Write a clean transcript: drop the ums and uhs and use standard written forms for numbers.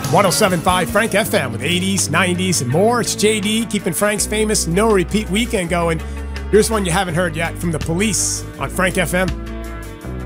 107.5 Frank FM with 80s, 90s, and more. It's JD keeping Frank's famous no repeat weekend going. Here's one you haven't heard yet from The Police on Frank FM.